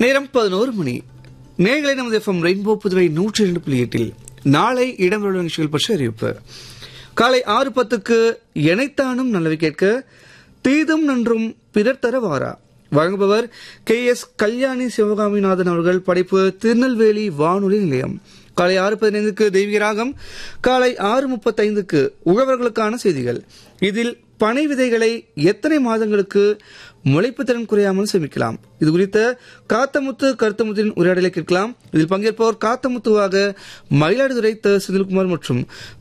நேரம் 11 மணி. நேர்களை நமது எஃப்எம் ரெயின்போ புதுவை 102.8 நாளை இடம்பெறும் நிகழ்ச்சிகள் பற்றி அறிவிப்பு. காலை 6:10 எனைத்தானும் நல்லவை கேட்க தீதும் நன்றும் பிறர் தர வாரா. வழங்குபவர் KS கல்யாணி சிவகாமிநாதன் அவர்கள். படைப்பு திருநெல்வேலி வானொலி நிலையம். காலை 6:15 தெய்வீக ராகம். காலை 6:35 உழவர்களுக்கான செய்திகள். இதில் பனை விதைகளை எத்தனை மாதங்களுக்கு முளைப்பு திறன் குறையாமல் சேமிக்கலாம், இது குறித்த காத்தமுத்து கருத்தமுத்தின் உரையாடலை கேட்கலாம். இதில் பங்கேற்போர் காத்தமுத்துவாக மயிலாடுதுறை செந்தில்குமார் மற்றும்